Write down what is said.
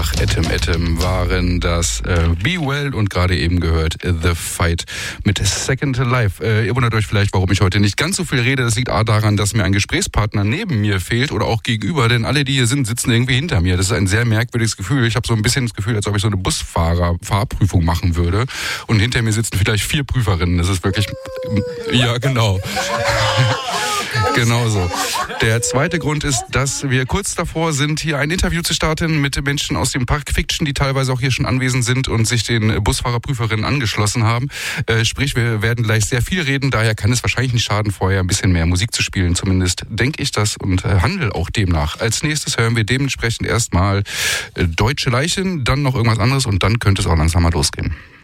Ach, Atom waren das Be Well und gerade eben gehört The Fight mit Second Life. Ihr wundert euch vielleicht, warum ich heute nicht ganz so viel rede. Das liegt daran, dass mir ein Gesprächspartner neben mir fehlt oder auch gegenüber, denn alle, die hier sind, sitzen irgendwie hinter mir. Das ist ein sehr merkwürdiges Gefühl. Ich habe so ein bisschen das Gefühl, als ob ich so eine Busfahrerfahrprüfung machen würde und hinter mir sitzen vielleicht 4 Prüferinnen. Das ist wirklich, ja genau. Genau so. Der zweite Grund ist, dass wir kurz davor sind, hier ein Interview zu starten mit Menschen aus dem Park Fiction, die teilweise auch hier schon anwesend sind und sich den Busfahrerprüferinnen angeschlossen haben. Sprich, wir werden gleich sehr viel reden, daher kann es wahrscheinlich nicht schaden, vorher ein bisschen mehr Musik zu spielen. Zumindest denke ich das und handle auch demnach. Als nächstes hören wir dementsprechend erstmal Deutsche Leichen, dann noch irgendwas anderes und dann könnte es auch langsam mal losgehen.